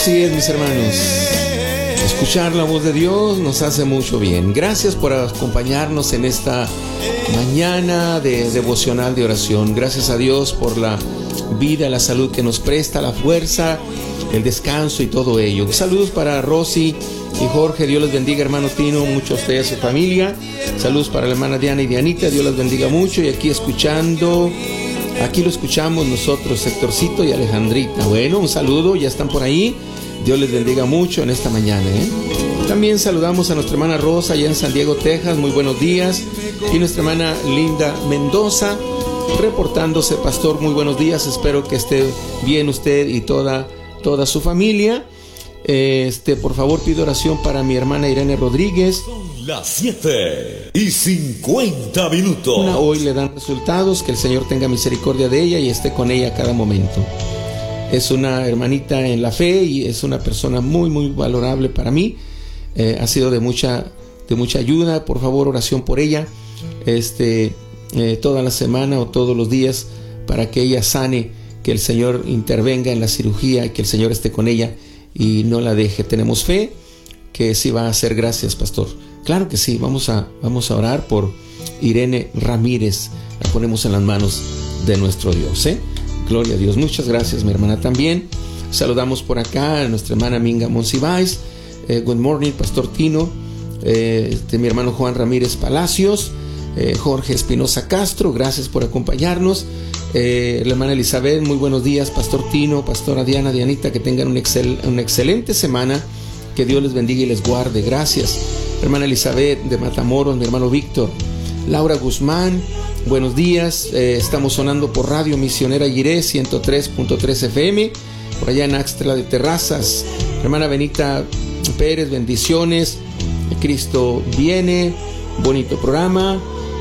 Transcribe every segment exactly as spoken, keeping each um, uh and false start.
Así es, mis hermanos. Escuchar la voz de Dios nos hace mucho bien. Gracias por acompañarnos en esta mañana de devocional de oración. Gracias a Dios por la vida, la salud que nos presta, la fuerza, el descanso y todo ello. Saludos para Rosy y Jorge. Dios les bendiga, hermano Tino, mucho a usted y a su familia. Saludos para la hermana Diana y Dianita. Dios les bendiga mucho. Y aquí escuchando, aquí lo escuchamos nosotros, Héctorcito y Alejandrita. Bueno, un saludo, ya están por ahí. Dios les bendiga mucho en esta mañana, ¿eh? También saludamos a nuestra hermana Rosa allá en San Diego, Texas. Muy buenos días. Y nuestra hermana Linda Mendoza reportándose. Pastor, muy buenos días. Espero que esté bien usted y toda, toda su familia. Este, por favor, pido oración para mi hermana Irene Rodríguez. Son las siete y cincuenta minutos. Una, hoy le dan resultados. Que el Señor tenga misericordia de ella y esté con ella a cada momento. Es una hermanita en la fe y es una persona muy, muy valorable para mí. Eh, ha sido de mucha, de mucha ayuda. Por favor, oración por ella. Este, eh, toda la semana o todos los días para que ella sane, que el Señor intervenga en la cirugía y que el Señor esté con ella y no la deje. Tenemos fe que sí va a hacer. Gracias, pastor. Claro que sí. Vamos a, vamos a orar por Irene Ramírez. La ponemos en las manos de nuestro Dios, ¿eh? Gloria a Dios. Muchas gracias, mi hermana también. Saludamos por acá a nuestra hermana Minga Monsiváis. Eh, good morning, pastor Tino. Eh, este, mi hermano Juan Ramírez Palacios. Eh, Jorge Espinosa Castro, gracias por acompañarnos. Eh, la hermana Elizabeth, muy buenos días, pastor Tino, pastora Diana, Dianita, que tengan un excel, una excelente semana. Que Dios les bendiga y les guarde. Gracias. Hermana Elizabeth de Matamoros, mi hermano Víctor. Laura Guzmán, buenos días. Eh, estamos sonando por Radio Misionera Jiré ciento tres punto tres F M, por allá en Axtla de Terrazas. Hermana Benita Pérez, bendiciones. Cristo viene, bonito programa.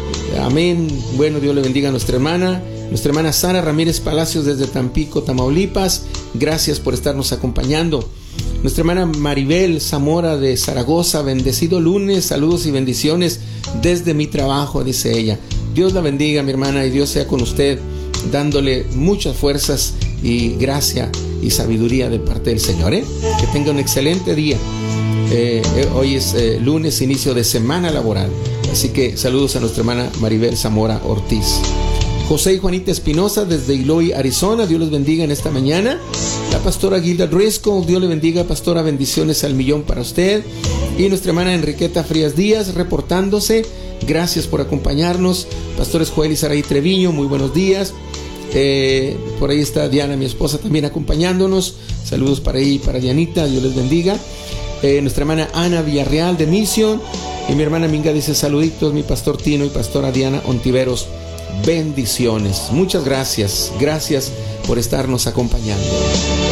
Amén. Bueno, Dios le bendiga a nuestra hermana. Nuestra hermana Sara Ramírez Palacios desde Tampico, Tamaulipas. Gracias por estarnos acompañando. Nuestra hermana Maribel Zamora de Zaragoza, bendecido lunes, saludos y bendiciones desde mi trabajo, dice ella. Dios la bendiga, mi hermana, y Dios sea con usted, dándole muchas fuerzas y gracia y sabiduría de parte del Señor, ¿eh? Que tenga un excelente día. Eh, eh, hoy es eh, lunes, inicio de semana laboral. Así que saludos a nuestra hermana Maribel Zamora Ortiz. José y Juanita Espinosa desde Eloy, Arizona. Dios les bendiga en esta mañana. La pastora Gilda Driscoll. Dios le bendiga, pastora. Bendiciones al millón para usted. Y nuestra hermana Enriqueta Frías Díaz reportándose. Gracias por acompañarnos. Pastores Joel y Saraí Treviño, muy buenos días. Eh, por ahí está Diana, mi esposa, también acompañándonos. Saludos para ella y para Dianita. Dios les bendiga. Eh, nuestra hermana Ana Villarreal de Mission. Y mi hermana Minga dice saluditos, mi pastor Tino y pastora Diana Ontiveros. Bendiciones. Muchas gracias. Gracias por estarnos acompañando.